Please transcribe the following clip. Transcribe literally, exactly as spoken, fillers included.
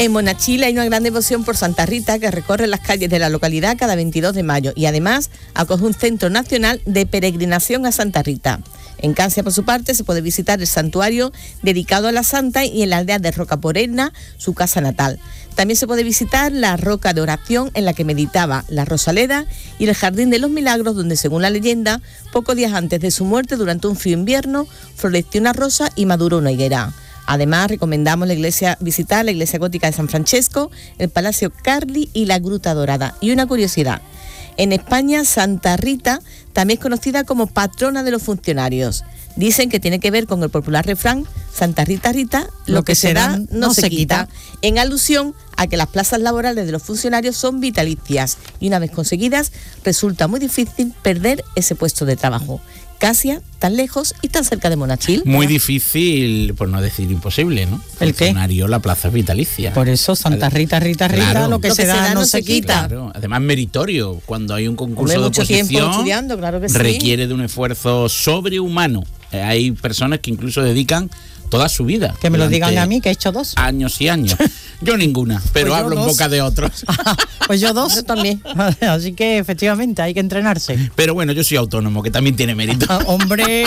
En Monachil hay una gran devoción por Santa Rita que recorre las calles de la localidad cada veintidós de mayo y además acoge un centro nacional de peregrinación a Santa Rita. En Cancia, por su parte, se puede visitar el santuario dedicado a la santa y en la aldea de Rocaporena, su casa natal. También se puede visitar la roca de oración en la que meditaba la Rosaleda y el Jardín de los Milagros, donde, según la leyenda, pocos días antes de su muerte, durante un frío invierno, floreció una rosa y maduró una higuera. Además, recomendamos la iglesia, visitar la iglesia gótica de San Francesco, el Palacio Carli y la Gruta Dorada. Y una curiosidad: en España, Santa Rita también es conocida como patrona de los funcionarios. Dicen que tiene que ver con el popular refrán Santa Rita Rita, lo, lo que, que se da no, no se quita, quita, en alusión a que las plazas laborales de los funcionarios son vitalicias y una vez conseguidas resulta muy difícil perder ese puesto de trabajo. Casia, tan lejos y tan cerca de Monachil. Muy difícil, por no decir imposible, ¿no? ¿El qué? Funcionario, la plaza es vitalicia. Por eso, Santa Rita, Rita, Rita, claro, lo que, lo que se, da, se da no se quita. Claro. Además, meritorio. Cuando hay un concurso Hombre, de mucho oposición, tiempo estudiando, claro que sí. Requiere de un esfuerzo sobrehumano. Eh, hay personas que incluso dedican toda su vida. Que me lo digan a mí, que he hecho dos. Años y años. Yo ninguna, pero pues hablo en boca de otros. Pues yo dos. Yo también. Así que efectivamente hay que entrenarse. Pero bueno, yo soy autónomo, que también tiene mérito. Hombre...